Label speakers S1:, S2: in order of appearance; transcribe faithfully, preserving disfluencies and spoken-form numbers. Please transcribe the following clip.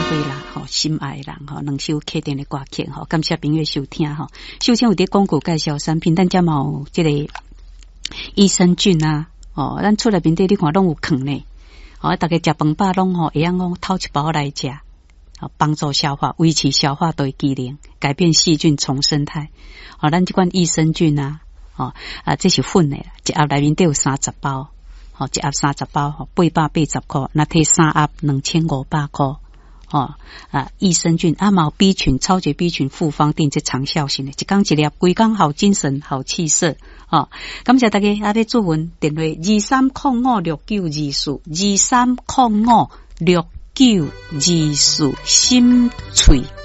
S1: 花啦，吼，心爱的人吼，两首客店的歌曲吼，感谢朋友收听吼。首先有啲广告介绍产品，咱家嘛有即个益生菌啊，哦，咱出来面底你看拢有坑呢，哦，大家食饭饱拢吼，会用讲偷一包来食，好帮助消化，维持消化对机能，改变细菌重生态。哦，咱这款益生菌啊，哦啊，这是粉的，一盒内面都有三十包。哦，一盒三十包，吼，八百八十块，那摕三盒两千五百块，哦啊，益生菌啊，毛 B 群、超级 B 群复方定这长效型的，一缸一粒，规缸好精神、好气色，哦，感谢大家啊！咧做文电话二三零五六九二四，二三零五六九二四，心翠。